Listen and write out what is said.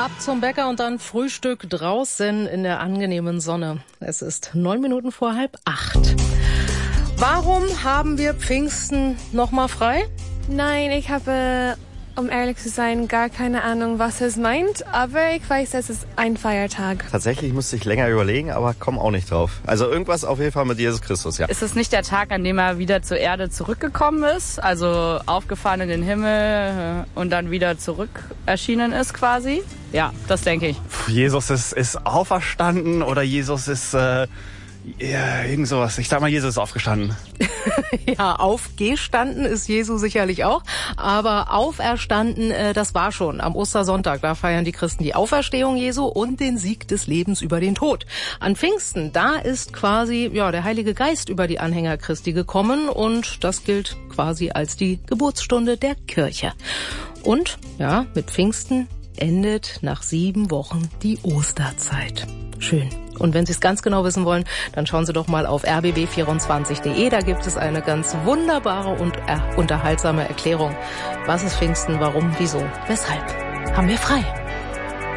ab zum Bäcker und dann Frühstück draußen in der angenehmen Sonne. Es ist 9 Minuten vor 7:30. Warum haben wir Pfingsten nochmal frei? Nein, ich habe, um ehrlich zu sein, gar keine Ahnung, was es meint. Aber ich weiß, es ist ein Feiertag. Tatsächlich musste ich länger überlegen, aber komme auch nicht drauf. Also irgendwas auf jeden Fall mit Jesus Christus, ja. Ist es nicht der Tag, an dem er wieder zur Erde zurückgekommen ist? Also aufgefahren in den Himmel und dann wieder zurück erschienen ist quasi? Ja, das denke ich. Jesus ist auferstanden oder Jesus ist... Ja, irgend sowas. Ich sag mal, Jesus ist aufgestanden. Ja, aufgestanden ist Jesus sicherlich auch, aber auferstanden, das war schon am Ostersonntag. Da feiern die Christen die Auferstehung Jesu und den Sieg des Lebens über den Tod. An Pfingsten, da ist quasi der Heilige Geist über die Anhänger Christi gekommen und das gilt quasi als die Geburtsstunde der Kirche. Und ja, mit Pfingsten endet nach 7 Wochen die Osterzeit. Schön. Und wenn Sie es ganz genau wissen wollen, dann schauen Sie doch mal auf rbb24.de. Da gibt es eine ganz wunderbare und unterhaltsame Erklärung. Was ist Pfingsten, warum, wieso, weshalb haben wir frei?